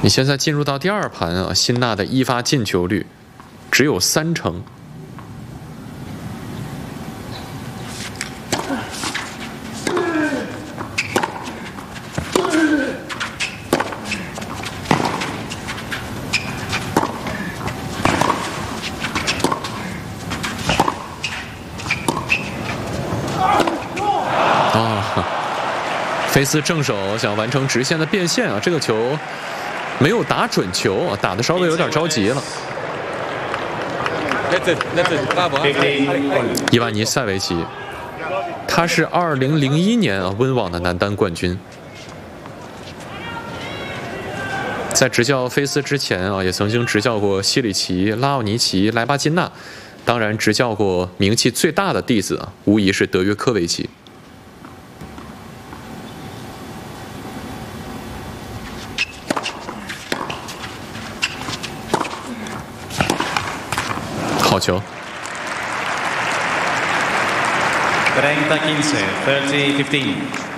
你现在进入到第二盘啊，辛纳的一发进球率只有30%。菲斯正手想完成直线的变线啊，这个球没有打准球啊，打的稍微有点着急了。伊万尼塞维奇，他是2001年啊温网的男单冠军，在执教菲斯之前啊，也曾经执教过西里奇、拉奥尼奇、莱巴金纳，当然执教过名气最大的弟子啊，无疑是德约科维奇。好球。 30-15, 30-15.